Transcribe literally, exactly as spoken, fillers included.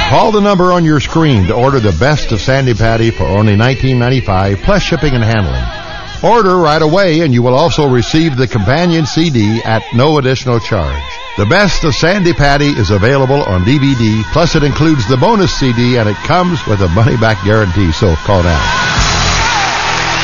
Call the number on your screen to order the best of Sandi Patty for only nineteen ninety-five dollars plus shipping and handling. Order right away and you will also receive the companion C D at no additional charge. The best of Sandi Patty is available on D V D, plus it includes the bonus C D and it comes with a money-back guarantee, so call now.